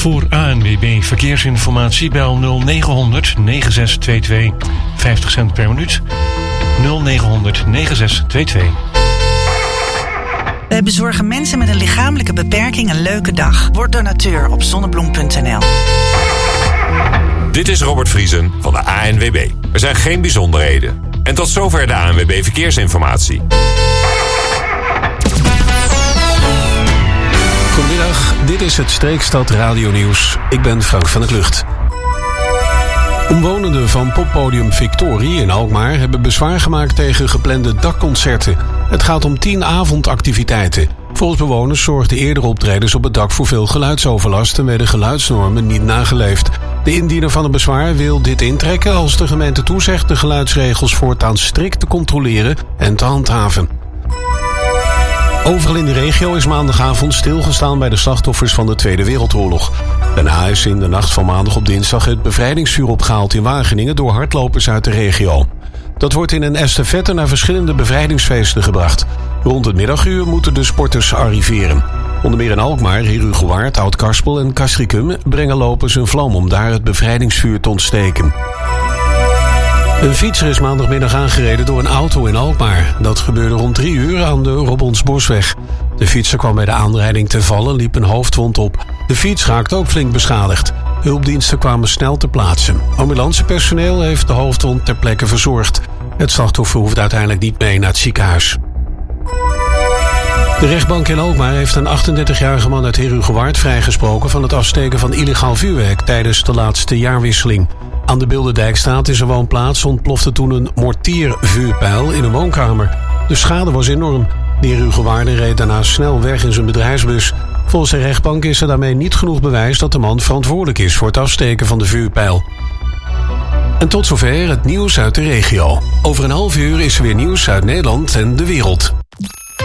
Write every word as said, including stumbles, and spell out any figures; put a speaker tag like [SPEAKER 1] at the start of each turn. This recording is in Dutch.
[SPEAKER 1] Voor A N W B Verkeersinformatie bel nul negen honderd negenenzestig tweeëntwintig, vijftig cent per minuut. nul negen honderd negenenzestig tweeëntwintig.
[SPEAKER 2] Wij bezorgen mensen met een lichamelijke beperking een leuke dag. Word donateur op zonnebloem punt n l.
[SPEAKER 3] Dit is Robert Vriesen van de A N W B. Er zijn geen bijzonderheden. En tot zover de A N W B Verkeersinformatie.
[SPEAKER 4] Goedemiddag, dit is het Streekstad Radio Nieuws. Ik ben Frank van der Klucht. Omwonenden van poppodium Victorie in Alkmaar hebben bezwaar gemaakt tegen geplande dakconcerten. Het gaat om tien avondactiviteiten. Volgens bewoners zorgden eerdere optredens op het dak voor veel geluidsoverlast en werden geluidsnormen niet nageleefd. De indiener van het bezwaar wil dit intrekken als de gemeente toezegt de geluidsregels voortaan strikt te controleren en te handhaven. Overal in de regio is maandagavond stilgestaan bij de slachtoffers van de Tweede Wereldoorlog. Daarna is in de nacht van maandag op dinsdag het bevrijdingsvuur opgehaald in Wageningen door hardlopers uit de regio. Dat wordt in een estafette naar verschillende bevrijdingsfeesten gebracht. Rond het middaguur moeten de sporters arriveren. Onder meer in Alkmaar, Herugewaard, Oud-Karspel en Castricum brengen lopers een vlam om daar het bevrijdingsvuur te ontsteken. Een fietser is maandagmiddag aangereden door een auto in Alkmaar. Dat gebeurde rond drie uur aan de Robonsbosweg. De fietser kwam bij de aanrijding te vallen en liep een hoofdwond op. De fiets raakte ook flink beschadigd. Hulpdiensten kwamen snel ter plaatse. Ambulancepersoneel heeft de hoofdwond ter plekke verzorgd. Het slachtoffer hoeft uiteindelijk niet mee naar het ziekenhuis. De rechtbank in Alkmaar heeft een achtendertigjarige man uit Herugewaard vrijgesproken van het afsteken van illegaal vuurwerk tijdens de laatste jaarwisseling. Aan de Bilderdijkstraat in zijn woonplaats ontplofte toen een mortiervuurpijl in een woonkamer. De schade was enorm. De Herugewaarder reed daarna snel weg in zijn bedrijfsbus. Volgens de rechtbank is er daarmee niet genoeg bewijs dat de man verantwoordelijk is voor het afsteken van de vuurpijl. En tot zover het nieuws uit de regio. Over een half uur is er weer nieuws uit Nederland en de wereld.